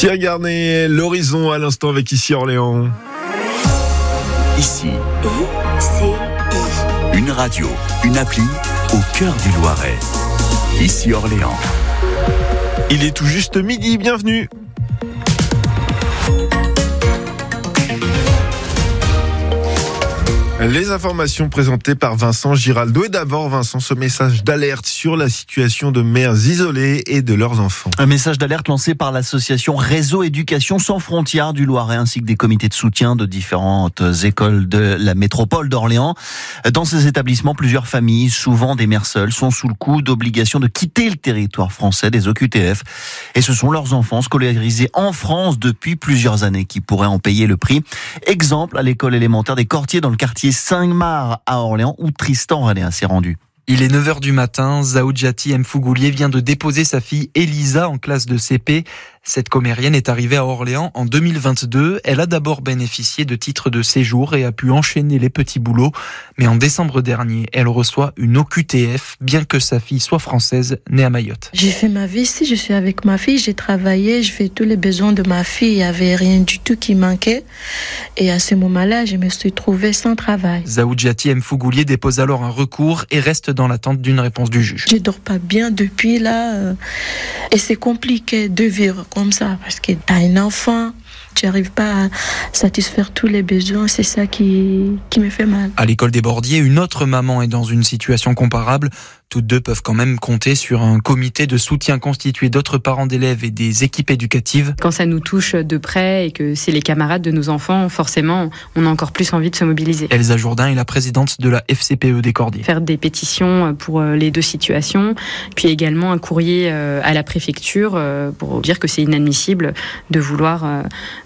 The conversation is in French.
Pierre Garnet, l'horizon à l'instant avec Ici Orléans. Ici, une radio, une appli au cœur du Loiret. Ici Orléans. Il est tout juste midi, bienvenue. Les informations présentées par Vincent Giraldo. Et d'abord, Vincent, ce message d'alerte sur la situation de mères isolées et de leurs enfants. Un message d'alerte lancé par l'association Réseau Éducation Sans Frontières du Loiret ainsi que des comités de soutien de différentes écoles de la métropole d'Orléans. Dans ces établissements, plusieurs familles, souvent des mères seules, sont sous le coup d'obligation de quitter le territoire français des OQTF. Et ce sont leurs enfants scolarisés en France depuis plusieurs années qui pourraient en payer le prix. Exemple à l'école élémentaire des Cortiers dans le quartier Saint-Marc à Orléans où Tristan René s'est rendu. Il est 9h du matin, Zaoudjati Mfugoulier vient de déposer sa fille Elisa en classe de CP. Cette commérienne est arrivée à Orléans en 2022. Elle a d'abord bénéficié de titres de séjour et a pu enchaîner les petits boulots. Mais en décembre dernier, elle reçoit une OQTF, bien que sa fille soit française, née à Mayotte. J'ai fait ma vie ici, je suis avec ma fille, j'ai travaillé, je fais tous les besoins de ma fille. Il n'y avait rien du tout qui manquait. Et à ce moment-là, je me suis trouvée sans travail. Zaoudjati Mfugoulier dépose alors un recours et reste dans l'attente d'une réponse du juge. Je dors pas bien depuis là. Et c'est compliqué de vivre comme ça, parce que t'as un enfant, tu n'arrives pas à satisfaire tous les besoins, c'est ça qui me fait mal. À l'école des Bordiers, une autre maman est dans une situation comparable. Toutes deux peuvent quand même compter sur un comité de soutien constitué d'autres parents d'élèves et des équipes éducatives. Quand ça nous touche de près et que c'est les camarades de nos enfants, forcément, on a encore plus envie de se mobiliser. Elsa Jourdain est la présidente de la FCPE des Cordiers. Faire des pétitions pour les deux situations, puis également un courrier à la préfecture pour dire que c'est inadmissible de vouloir